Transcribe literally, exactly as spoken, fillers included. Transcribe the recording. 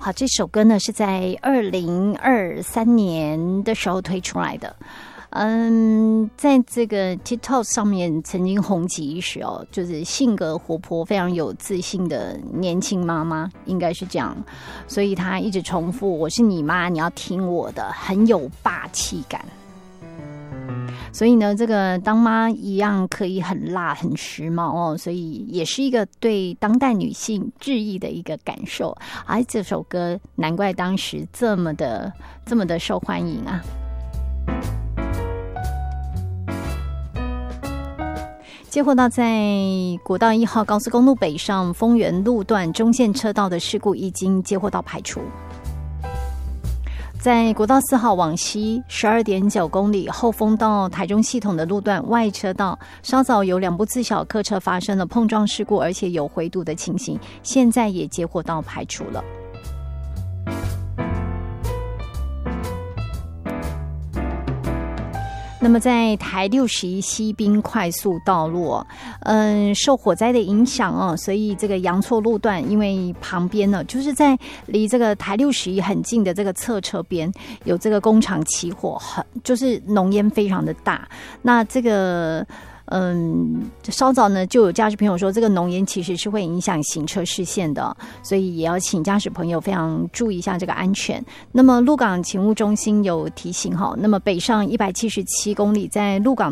好，这首歌呢是在二零二三年的时候推出来的。嗯，在这个 TikTok 上面曾经红极一时哦，就是性格活泼、非常有自信的年轻妈妈，应该是这样，所以她一直重复：“我是你妈，你要听我的”，很有霸气感。所以呢，这个当妈一样可以很辣、很时髦哦，所以也是一个对当代女性致意的一个感受。而这首歌难怪当时这么的、这么的受欢迎啊！接获到在国道一号高速公路北上丰原路段中线车道的事故已经接获到排除。在国道四号往西 十二点九公里后丰到台中系统的路段外车道，稍早有两部自小客车发生了碰撞事故，而且有回堵的情形，现在也接获到排除了。那么在台六十一西滨快速道路，嗯，受火灾的影响哦，所以这个阳错路段，因为旁边呢，就是在离这个台六十一很近的这个侧车边，有这个工厂起火，很就是浓烟非常的大。那这个。嗯，稍早呢就有驾驶朋友说，这个浓烟其实是会影响行车视线的，所以也要请驾驶朋友非常注意一下这个安全。那么鹿港勤务中心有提醒哈，那么北上一百七十七公里，在鹿港